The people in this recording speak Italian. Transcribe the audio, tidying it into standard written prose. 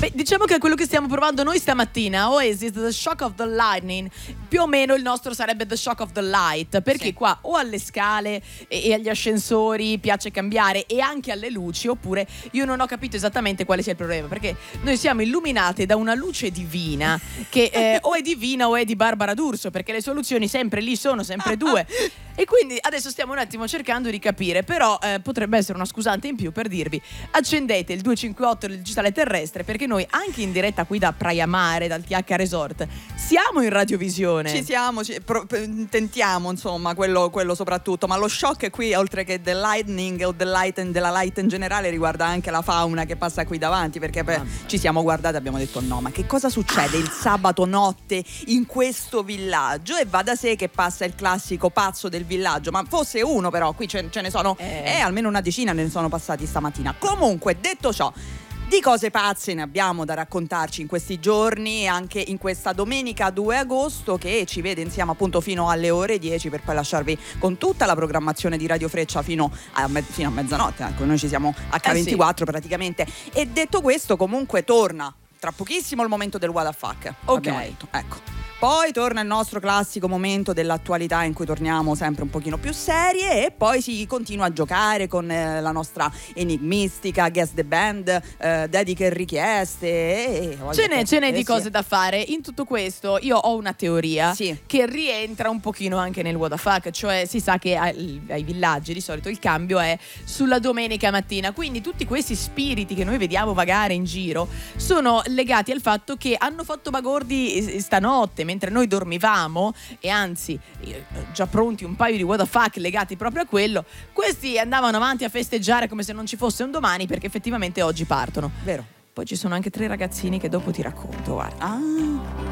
Diciamo che quello che stiamo provando noi stamattina, Oasis, The Shock of the Lightning, più o meno il nostro sarebbe The Shock of the Light, perché Sì. qua o alle scale e agli ascensori piace cambiare, e anche alle luci, oppure io non ho capito esattamente quale sia il problema, perché noi siamo illuminate da una luce divina che o è divina o è di Barbara D'Urso, perché le soluzioni sempre lì sono sempre due. E quindi adesso stiamo un attimo cercando di capire, però potrebbe essere una scusante in più per dirvi: accendete il 258 del digitale terrestre, perché noi anche in diretta qui da Praia Mare, dal TH Resort, siamo in radiovisione. Ci siamo, tentiamo, insomma, quello soprattutto, ma lo shock qui, oltre che del lightning o della light in generale, riguarda anche la fauna che passa qui davanti, perché ci siamo guardati e abbiamo detto: no, ma che cosa succede il sabato notte in questo villaggio? E va da sé che passa il classico pazzo del villaggio, ma fosse uno, però qui ce ne sono almeno una decina ne sono passati stamattina. Comunque, detto ciò, di cose pazze ne abbiamo da raccontarci in questi giorni, anche in questa domenica 2 agosto, che ci vede insieme appunto fino alle ore 10, per poi lasciarvi con tutta la programmazione di Radio Freccia fino a mezzanotte. Ecco, noi ci siamo H24 praticamente. E detto questo, comunque torna tra pochissimo il momento del What the Fuck. Abbiamo detto, ecco. Poi torna il nostro classico momento dell'attualità, in cui torniamo sempre un pochino più serie, e poi si continua a giocare con la nostra enigmistica Guess the Band, dediche e richieste. Ce n'è di cose da fare. In tutto questo io ho una teoria che rientra un pochino anche nel What the Fuck, cioè si sa che ai villaggi di solito il cambio è sulla domenica mattina, quindi tutti questi spiriti che noi vediamo vagare in giro sono legati al fatto che hanno fatto bagordi stanotte mentre noi dormivamo, e anzi già pronti un paio di what the fuck legati proprio a quello. Questi andavano avanti a festeggiare come se non ci fosse un domani, perché effettivamente oggi partono. Vero. Poi ci sono anche 3 ragazzini che dopo ti racconto, guarda.